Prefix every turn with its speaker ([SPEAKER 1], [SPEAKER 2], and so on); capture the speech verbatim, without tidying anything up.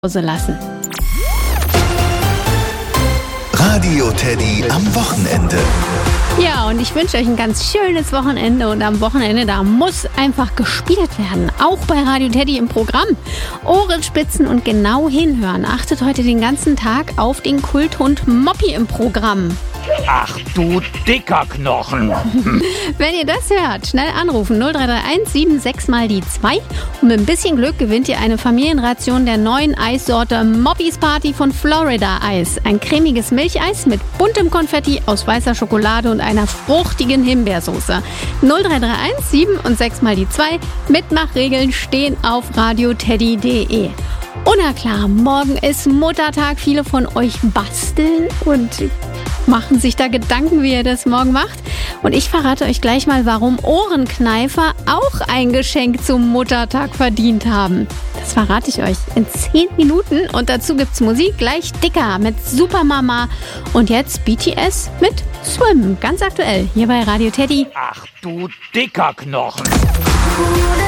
[SPEAKER 1] Hause lassen.
[SPEAKER 2] Radio Teddy am Wochenende.
[SPEAKER 1] Ja, und ich wünsche euch ein ganz schönes Wochenende. Und am Wochenende, da muss einfach gespielt werden. Auch bei Radio Teddy im Programm. Ohren spitzen und genau hinhören. Achtet heute den ganzen Tag auf den Kulthund Moppy im Programm.
[SPEAKER 3] Ach du dicker Knochen.
[SPEAKER 1] Wenn ihr das hört, schnell anrufen null drei drei eins sieben sechs mal die zwei. Und mit ein bisschen Glück gewinnt ihr eine Familienration der neuen Eissorte Moppys Party von Florida Eis. Ein cremiges Milcheis mit buntem Konfetti aus weißer Schokolade und einer fruchtigen Himbeersoße. null drei drei eins sieben und sechs mal die zwei. Mitmachregeln stehen auf radioteddy punkt de. Und na klar, morgen ist Muttertag. Viele von euch basteln und machen sich da Gedanken, wie ihr das morgen macht. Und ich verrate euch gleich mal, warum Ohrenkneifer auch ein Geschenk zum Muttertag verdient haben. Das verrate ich euch in zehn Minuten. Und dazu gibt's Musik, gleich dicker mit Supermama. Und jetzt B T S mit Swim. Ganz aktuell hier bei Radio Teddy.
[SPEAKER 3] Ach du dicker Knochen.